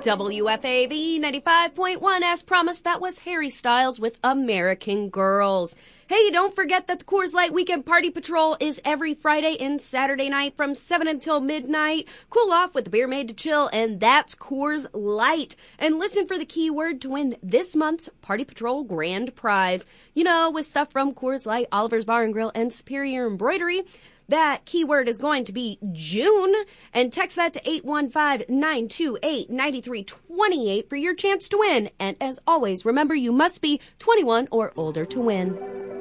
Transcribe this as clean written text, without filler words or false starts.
WFAB 95.1, as promised, that was Harry Styles with American Girls. Hey, don't forget that the Coors Light Weekend Party Patrol is every Friday and Saturday night from 7 until midnight. Cool off with the beer made to chill, and that's Coors Light. And listen for the keyword to win this month's Party Patrol grand prize. You know, with stuff from Coors Light, Oliver's Bar and Grill, and Superior Embroidery. That keyword is going to be June, and text that to 815-928-9328 for your chance to win. And as always, remember, you must be 21 or older to win.